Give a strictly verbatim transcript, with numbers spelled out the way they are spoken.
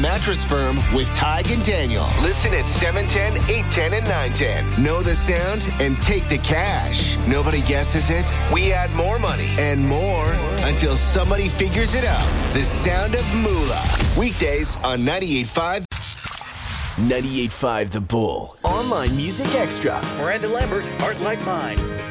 Mattress Firm with Tig and Daniel. Listen at seven ten, eight ten, and nine ten. Know the sound and take the cash. Nobody guesses it? We add more money and more until somebody figures it out. The Sound of Moolah. Weekdays on ninety-eight point five. ninety-eight point five The Bull. Online Music Extra. Miranda Lambert, Heart Like Mine.